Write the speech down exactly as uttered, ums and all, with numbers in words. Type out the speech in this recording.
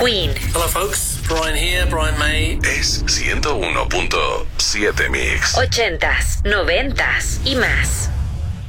Queen. Hello folks, Brian here, Brian May. Es ciento uno punto siete Mix. Ochentas, noventas y más.